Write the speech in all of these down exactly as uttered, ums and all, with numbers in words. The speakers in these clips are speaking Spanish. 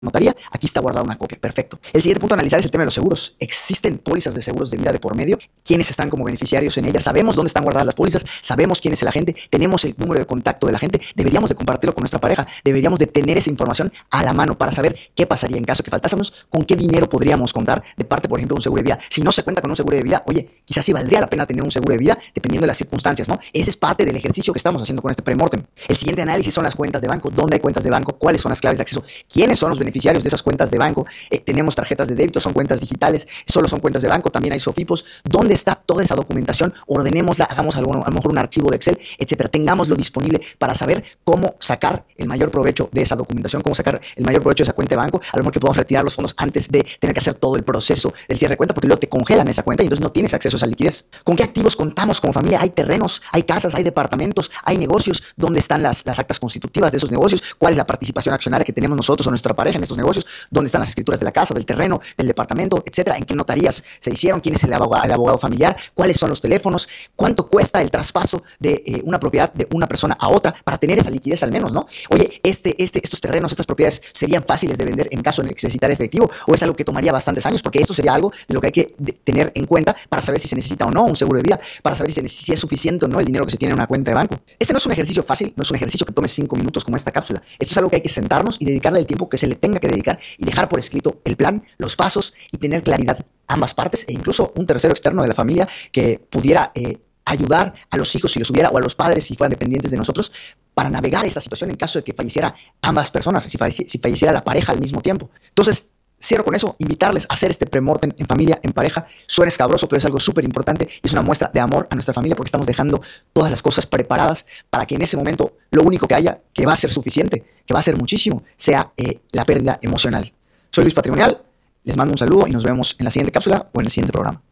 notaría, aquí está guardada una copia. Perfecto. El siguiente punto a analizar es el tema de los seguros. ¿Existen pólizas de seguros de vida de por medio? ¿Quiénes están como beneficiarios en ellas? ¿Sabemos dónde están guardadas las pólizas? ¿Sabemos quién es el agente? ¿Tenemos el número de contacto de la gente? ¿Deberíamos de compartirlo con nuestra pareja? ¿Deberíamos de tener esa información a la mano para saber qué pasaría en caso que faltásemos? ¿Con qué dinero podríamos contar de parte, por ejemplo, de un seguro de vida? Si no se cuenta con un seguro de vida, oye, quizás sí valdría la pena tener un seguro de vida dependiendo de las circunstancias, ¿no? Ese es parte del ejercicio que estamos haciendo con este premortem. El siguiente análisis son las cuentas de banco. ¿Dónde hay cuentas de banco? ¿Cuáles son las claves de acceso? ¿Quiénes son los beneficiarios de esas cuentas de banco? Eh, tenemos tarjetas de débito, son cuentas digitales, solo son cuentas de banco, también hay SOFIPOS. ¿Dónde está toda esa documentación? Ordenémosla, hagamos algo, a lo mejor un archivo de Excel, etcétera. Tengámoslo disponible para saber cómo sacar el mayor provecho de esa documentación, cómo sacar el mayor provecho de esa cuenta de banco. A lo mejor que podamos retirar los fondos antes de tener que hacer todo el proceso del cierre de cuenta, porque luego te congelan esa cuenta y entonces no tienes acceso a esa liquidez. ¿Con qué activos contamos como familia? Hay terrenos, hay casas, hay departamentos, hay negocios. ¿Dónde están las, las actas constitutivas de esos negocios? ¿Cuál es la participación accionaria que tenemos nosotros o nuestra pareja en estos negocios? ¿Dónde están las escrituras de la casa, del terreno, del departamento, etcétera? ¿En qué notarías se hicieron? ¿Quién es el abogado, el abogado familiar? ¿Cuáles son los teléfonos? ¿Cuánto cuesta el traspaso de eh, una propiedad de una persona a otra para tener esa liquidez al menos, ¿no? Oye, este, este, estos terrenos, estas propiedades serían fáciles de vender en caso de necesitar efectivo, o es algo que tomaría bastantes años, porque esto sería algo de lo que hay que de, tener en cuenta para saber si se necesita o no un seguro de vida, para saber si, si es suficiente o no el dinero que se tiene en una cuenta de banco. Este no es un ejercicio fácil, no es un ejercicio que tome cinco minutos como esta cápsula. Esto es algo que hay que sentarnos y dedicarle el tiempo que se le tenga que dedicar y dejar por escrito el plan, los pasos y tener claridad ambas partes e incluso un tercero externo de la familia que pudiera eh, ayudar a los hijos si los hubiera o a los padres si fueran dependientes de nosotros para navegar esta situación en caso de que falleciera ambas personas, si, falleci- si falleciera la pareja al mismo tiempo. Entonces, cierro con eso, invitarles a hacer este premortem en familia, en pareja. Suena escabroso, pero es algo súper importante y es una muestra de amor a nuestra familia porque estamos dejando todas las cosas preparadas para que en ese momento lo único que haya, que va a ser suficiente, que va a ser muchísimo, sea eh, la pérdida emocional. Soy Luis Patrimonial, les mando un saludo y nos vemos en la siguiente cápsula o en el siguiente programa.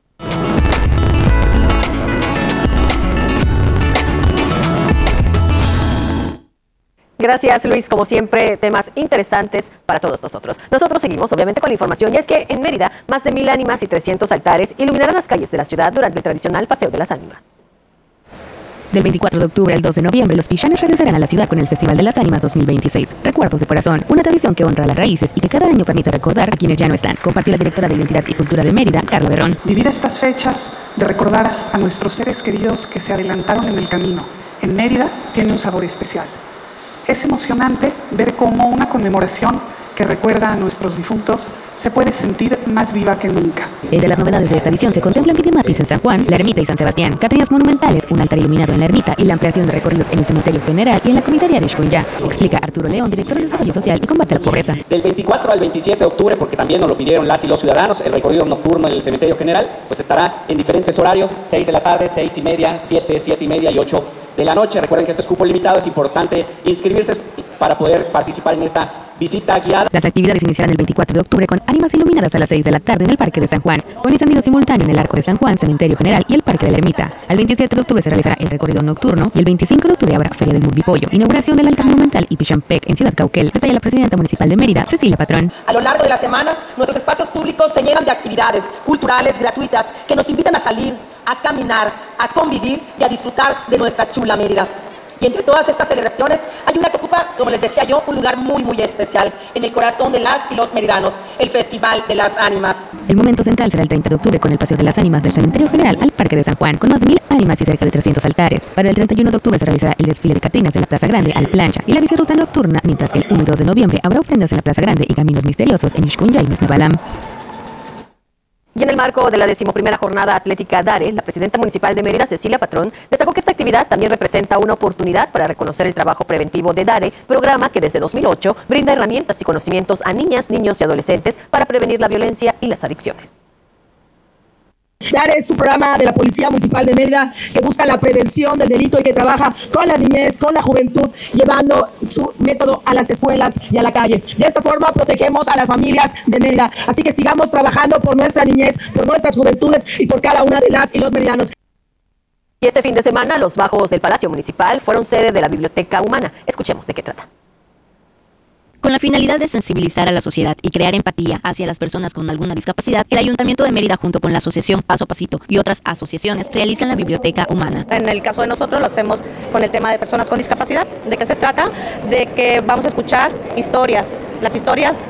Gracias, Luis. Como siempre, temas interesantes para todos nosotros. Nosotros seguimos, obviamente, con la información. Y es que en Mérida, más de mil ánimas y trescientos altares iluminarán las calles de la ciudad durante el tradicional Paseo de las Ánimas. Del veinticuatro de octubre al dos de noviembre, los pichanes regresarán a la ciudad con el Festival de las Ánimas dos mil veintiséis. Recuerdos de corazón, una tradición que honra las raíces y que cada año permite recordar a quienes ya no están. Compartió la directora de Identidad y Cultura de Mérida, Carla Berrón. Vivir estas fechas de recordar a nuestros seres queridos que se adelantaron en el camino en Mérida tiene un sabor especial. Es emocionante ver cómo una conmemoración que recuerda a nuestros difuntos se puede sentir más viva que nunca. Entre las novedades de esta edición se contemplan pitemapis en San Juan, la Ermita y San Sebastián, catrinas monumentales, un altar iluminado en la Ermita y la ampliación de recorridos en el Cementerio General y en la comisaría de Xcunyá, explica Arturo León, director de Desarrollo Social y Combate a la Pobreza. Del veinticuatro al veintisiete de octubre, porque también nos lo pidieron las y los ciudadanos, el recorrido nocturno en el Cementerio General, pues estará en diferentes horarios, seis de la tarde, seis y media, siete, siete y media y ocho de la noche. Recuerden que esto es cupo limitado, es importante inscribirse para poder participar en esta visita guiada. Las actividades iniciarán el veinticuatro de octubre con ánimas iluminadas a las seis de la tarde en el Parque de San Juan, con encendido simultáneo en el Arco de San Juan, Cementerio General y el Parque de la Ermita. Al veintisiete de octubre se realizará el recorrido nocturno y el veinticinco de octubre habrá Feria del Mumbipollo, inauguración del altar monumental y Pichampec en Ciudad Cauquel, detalla la presidenta municipal de Mérida, Cecilia Patrón. A lo largo de la semana, nuestros espacios públicos se llenan de actividades culturales gratuitas que nos invitan a salir, a caminar, a convivir y a disfrutar de nuestra chula Mérida. Y entre todas estas celebraciones hay una que ocupa, como les decía yo, un lugar muy muy especial en el corazón de las y los meridanos, el Festival de las Ánimas. El momento central será el treinta de octubre con el Paseo de las Ánimas del Cementerio General al Parque de San Juan, con más de mil ánimas y cerca de trescientos altares. Para el treinta y uno de octubre se realizará el desfile de catrinas de la Plaza Grande al Plancha y la biciruta nocturna, mientras que el uno y dos de noviembre habrá ofrendas en la Plaza Grande y caminos misteriosos en Xcunyá y Misnabalam. Y en el marco de la decimoprimera jornada atlética DARE, la presidenta municipal de Mérida, Cecilia Patrón, destacó que esta actividad también representa una oportunidad para reconocer el trabajo preventivo de DARE, programa que desde dos mil ocho brinda herramientas y conocimientos a niñas, niños y adolescentes para prevenir la violencia y las adicciones. DARE es un programa de la Policía Municipal de Mérida que busca la prevención del delito y que trabaja con la niñez, con la juventud, llevando su método a las escuelas y a la calle. De esta forma protegemos a las familias de Mérida. Así que sigamos trabajando por nuestra niñez, por nuestras juventudes y por cada una de las y los meridanos. Y este fin de semana, los bajos del Palacio Municipal fueron sede de la Biblioteca Humana. Escuchemos de qué trata. Con la finalidad de sensibilizar a la sociedad y crear empatía hacia las personas con alguna discapacidad, el Ayuntamiento de Mérida, junto con la Asociación Paso a Pasito y otras asociaciones, realizan la Biblioteca Humana. En el caso de nosotros lo hacemos con el tema de personas con discapacidad. ¿De qué se trata? De que vamos a escuchar historias, las historias